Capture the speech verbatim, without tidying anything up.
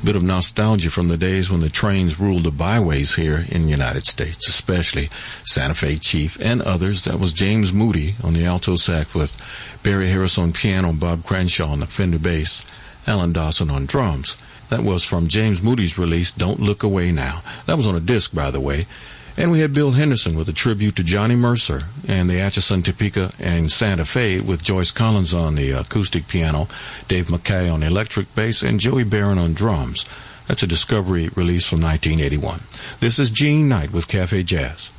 Bit of nostalgia from the days when the trains ruled the byways here in the United States, especially Santa Fe Chief and others. That was James Moody on the alto sax with Barry Harris on piano, Bob Cranshaw on the Fender bass, Alan Dawson on drums. That was from James Moody's release, Don't Look Away Now. That was on a disc, by the way. And we had Bill Henderson with a tribute to Johnny Mercer and the Atchison, Topeka, and Santa Fe with Joyce Collins on the acoustic piano, Dave Mackay on the electric bass, and Joey Barron on drums. That's a Discovery release from nineteen eighty-one. This is Gene Knight with Cafe Jazz.